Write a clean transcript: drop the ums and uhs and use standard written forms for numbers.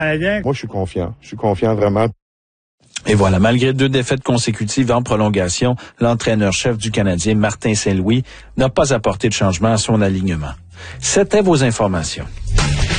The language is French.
Moi, je suis confiant. Je suis confiant vraiment. Et voilà, malgré 2 défaites consécutives en prolongation, l'entraîneur-chef du Canadien, Martin Saint-Louis, n'a pas apporté de changement à son alignement. C'était vos informations.